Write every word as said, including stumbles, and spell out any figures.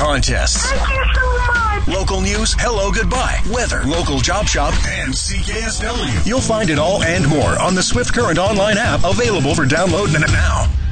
contests. Thank you so much. Local news, hello, goodbye, weather, local job shop, and C K S W. You'll find it all and more on the Swift Current online app, available for download now.